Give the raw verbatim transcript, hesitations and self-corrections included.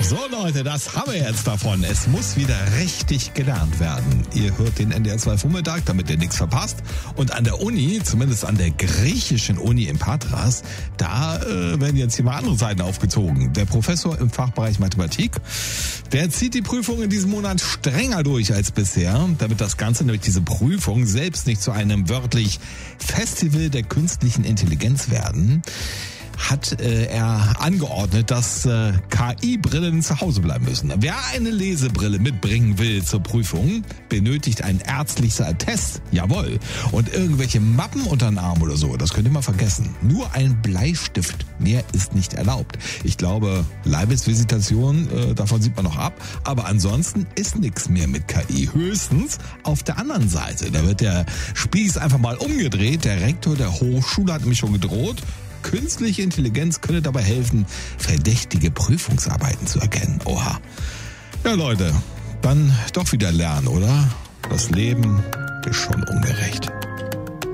So Leute, das haben wir jetzt davon. Es muss wieder richtig gelernt werden. Ihr hört den N D R zwei Vormittag, damit ihr nichts verpasst. Und an der Uni, zumindest an der griechischen Uni in Patras, da äh, werden jetzt hier mal andere Seiten aufgezogen. Der Professor im Fachbereich Mathematik, der zieht die Prüfung in diesem Monat strenger durch als bisher, damit das Ganze, nämlich diese Prüfung, selbst nicht zu einem wörtlich Festival der künstlichen Intelligenz werden, hat äh, er angeordnet, dass äh, K I-Brillen zu Hause bleiben müssen. Wer eine Lesebrille mitbringen will zur Prüfung, benötigt ein ärztliches Attest, jawohl. Und irgendwelche Mappen unter den Arm oder so, das könnt ihr mal vergessen. Nur ein Bleistift, mehr ist nicht erlaubt. Ich glaube, Leibesvisitation, äh, davon sieht man noch ab. Aber ansonsten ist nichts mehr mit K I. Höchstens auf der anderen Seite. Da wird der Spieß einfach mal umgedreht. Der Rektor der Hochschule hat nämlich schon gedroht, künstliche Intelligenz könne dabei helfen, verdächtige Prüfungsarbeiten zu erkennen. Oha. Ja Leute, dann doch wieder lernen, oder? Das Leben ist schon ungerecht.